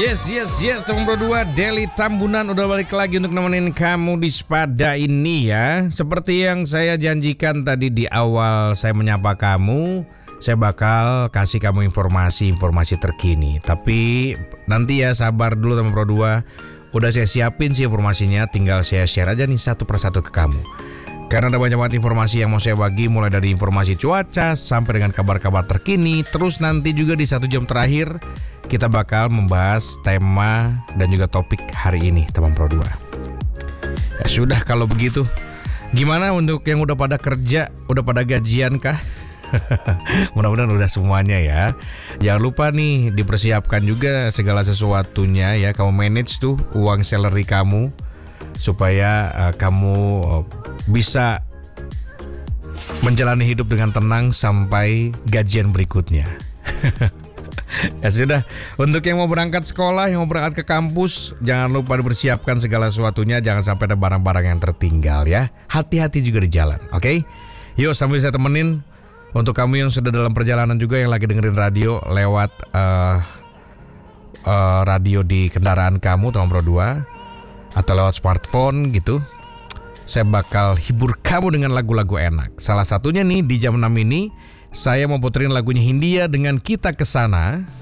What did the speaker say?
Yes, teman berdua, Deli Tambunan udah balik lagi untuk nemenin kamu di Spada ini ya. Seperti yang saya janjikan tadi di awal saya menyapa kamu, saya bakal kasih kamu informasi terkini. Tapi nanti ya sabar dulu teman berdua. Udah saya siapin sih informasinya, tinggal saya share aja nih satu persatu ke kamu. Karena ada banyak banget informasi yang mau saya bagi, mulai dari informasi cuaca sampai dengan kabar-kabar terkini. Terus nanti juga di 1 jam terakhir kita bakal membahas tema dan juga topik hari ini, teman Pro 2. Ya sudah kalau begitu, gimana untuk yang udah pada kerja, udah pada gajian kah? Mudah-mudahan udah semuanya ya. Jangan lupa nih dipersiapkan juga segala sesuatunya ya. Kamu manage tuh uang salary kamu supaya kamu bisa menjalani hidup dengan tenang sampai gajian berikutnya. Ya sudah, untuk yang mau berangkat sekolah, yang mau berangkat ke kampus, jangan lupa dipersiapkan segala sesuatunya, jangan sampai ada barang-barang yang tertinggal ya. Hati-hati juga di jalan, oke? Yuk sambil saya temenin, untuk kamu yang sudah dalam perjalanan juga, yang lagi dengerin radio lewat radio di kendaraan kamu, teman Pro 2, atau lewat smartphone gitu, saya bakal hibur kamu dengan lagu-lagu enak. Salah satunya nih di jam 6 ini, saya mau puterin lagunya Hindia dengan Kita Kesana.